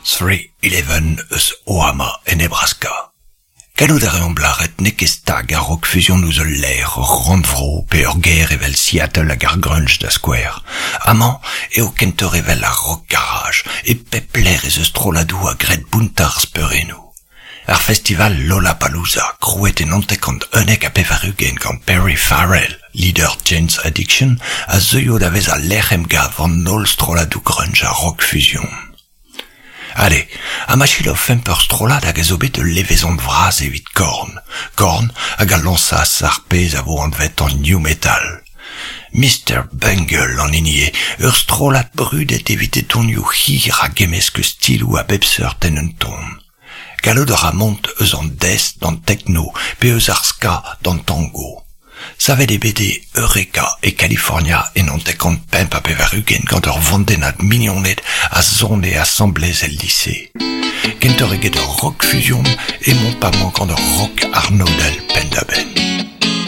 311 eus Omaha et Nebraska. Gallout ar blaret nekestag a rock fusion nous l'air, randvro, pe ur ger evel Seattle hag ar grunge da square. Amañ eo kentor evel ar rock garage, e pepler ez eus troladou a gret buntar speurenou. Ar festival Lollapalooza, krouet en antekant unnek a pevarugen gant Perry Farrell, leader Jane's Addiction, a zeuio davez a lec'hem gav an nol stroladou grunge a rock fusion. Allez, a machilov femper strolad hag a zo bet de levezont vraz evit Korn. Korn hag a lansas ar pez a vo an vet an new metal. Mr. Bungle an inie, ur strolad brudet evit etonioù hir a gemesk stilou a bepseur ten un ton. Gallout a mont eus an death dan techno, pe eus ar ska dan tango. Savet e bede Eureka e California en antekant pemp a pevarugen gant ur vandenad mignonnet a zonde a samblez el lycée. Kentor eget ur rock fusion e mont pa mankant ur rock Arnaud Del